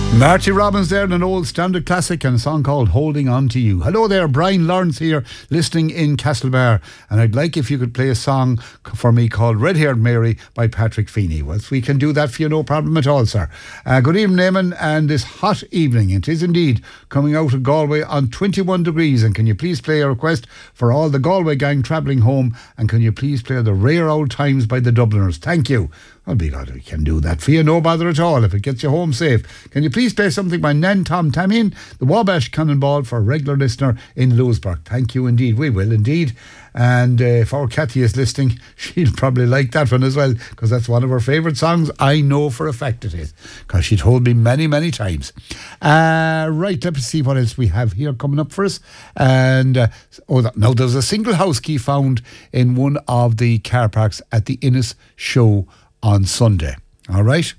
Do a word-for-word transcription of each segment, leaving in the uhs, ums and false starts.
Marty Robbins there in an old standard classic and a song called Holding On To You. Hello there, Brian Lawrence here, listening in Castlebar, and I'd like if you could play a song for me called Red Haired Mary by Patrick Feeney. Well, we can do that for you, no problem at all, sir. Uh, good evening, Eamon, and this hot evening, it is indeed coming out of Galway on twenty-one degrees, and can you please play a request for all the Galway gang travelling home, and can you please play The Rare Old Times by the Dubliners? Thank you. I'll be glad we can do that for you, no bother at all, if it gets you home safe. Can you please play something by Nan Tom Tamien, the Wabash Cannonball, for a regular listener in Lewisburg? Thank you indeed, we will indeed. And uh, if our Cathy is listening, she'll probably like that one as well, because that's one of her favourite songs. I know for a fact it is, because she told me many, many times. Uh, right, let's see what else we have here coming up for us. And uh, oh, now there's a single house key found in one of the car parks at the Innis show on Sunday. All right.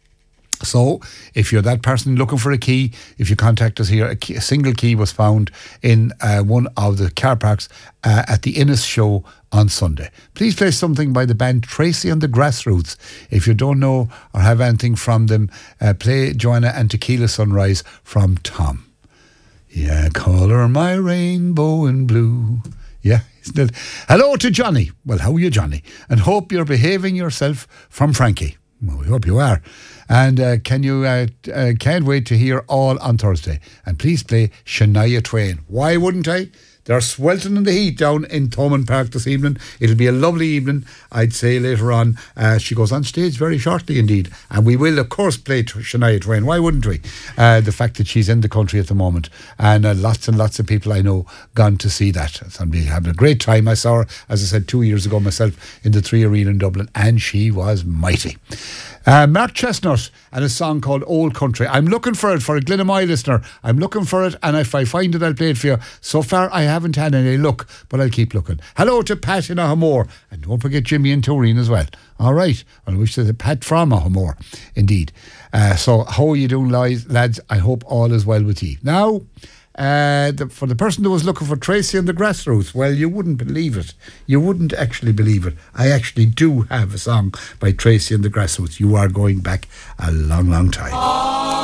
So, if you're that person looking for a key, if you contact us here, a, key, a single key was found in uh, one of the car parks uh, at the Innis show on Sunday. Please play something by the band Tracy and the Grassroots. If you don't know or have anything from them, uh, play Joanna and Tequila Sunrise from Tom. Yeah, colour my rainbow in blue. Yeah, isn't it? Hello to Johnny. Well, how are you, Johnny? And hope you're behaving yourself from Frankie. Well, we hope you are. And uh, can you, uh, uh, can't wait to hear all on Thursday. And please play Shania Twain. Why wouldn't I? They're sweltering in the heat down in Thomond Park this evening. It'll be a lovely evening, I'd say, later on. Uh, she goes on stage very shortly indeed. And we will, of course, play Shania Twain. Why wouldn't we? Uh, the fact that she's in the country at the moment. And uh, lots and lots of people I know gone to see that. So I'm having a great time. I saw her, as I said, two years ago myself in the Three Arena in Dublin. And she was mighty. Uh, Mark Chestnut and a song called Old Country. I'm looking for it for a Glenamoy listener. I'm looking for it, and if I find it, I'll play it for you. So far, I haven't had any luck, but I'll keep looking. Hello to Pat in Ahamore, and don't forget Jimmy and Taurine as well. All right, I wish there's a Pat from Ahamore, indeed. Uh, so, how are you doing, lads? I hope all is well with you. Now, Uh, the, for the person who was looking for Tracy and the Grassroots, well, you wouldn't believe it. You wouldn't actually believe it. I actually do have a song by Tracy and the Grassroots. You are going back a long, long time.